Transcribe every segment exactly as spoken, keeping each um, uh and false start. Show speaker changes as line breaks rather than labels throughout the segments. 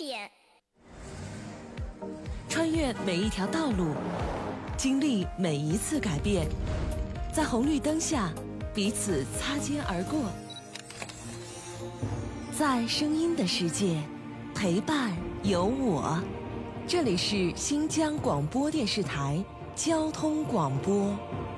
点。
穿越每一条道路，经历每一次改变，在红绿灯下彼此擦肩而过，在声音的世界陪伴有我。这里是新疆广播电视台交通广播。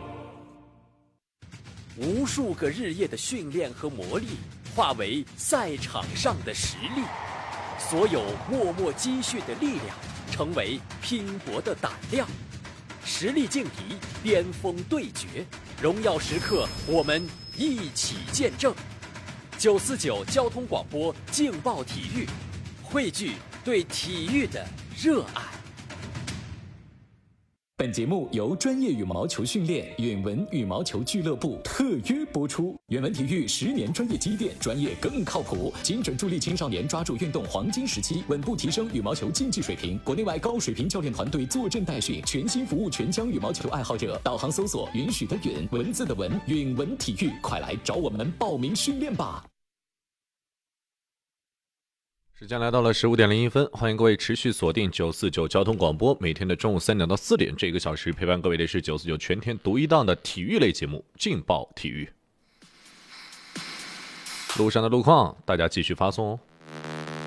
无数个日夜的训练和磨砺化为赛场上的实力，所有默默积蓄的力量成为拼搏的胆量。实力劲敌，巅峰对决，荣耀时刻我们一起见证。九四九交通广播劲爆体育，汇聚对体育的热爱。
本节目由专业羽毛球训练远文羽毛球俱乐部特约播出。远文体育十年专业积淀，专业更靠谱，精准助力青少年抓住运动黄金时期，稳步提升羽毛球竞技水平。国内外高水平教练团队坐镇代训，全心服务全疆羽毛球爱好者。导航搜索允许的允，文字的文，远文体育，快来找我们报名训练吧。
时间来到了十五点零一分，欢迎各位持续锁定九四九交通广播，每天的中午三点到四点，这个小时陪伴各位的是九四九全天独一档的体育类节目《劲爆体育》。路上的路况，大家继续发送哦。